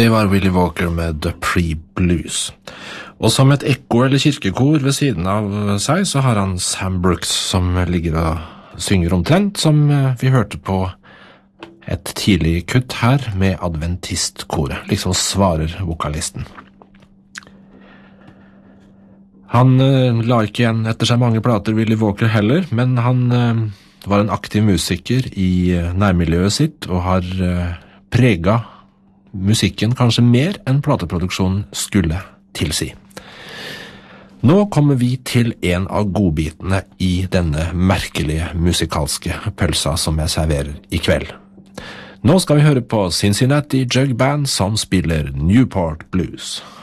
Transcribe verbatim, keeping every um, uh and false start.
Det var Willie Walker med Dupree Blues. Og som et ekko eller kirkekor ved siden av seg, så har han Sam Brooks som ligger og synger omtrent, som vi hørte på et tidlig kutt her med adventistkoret, liksom svarer vokalisten. Han uh, la ikke igjen etter seg mange plater, Willie Walker heller, men han uh, var en aktiv musiker i uh, nærmiljøet sitt, og har uh, preget musikken kanskje mer enn plateproduksjonen skulle tilsi. Nå kommer vi til en av godbitene i denne merkelige musikalske pølsa som jeg serverer i kveld. Nå skal vi høre på Cincinnati Jug Band som spiller Newport Blues.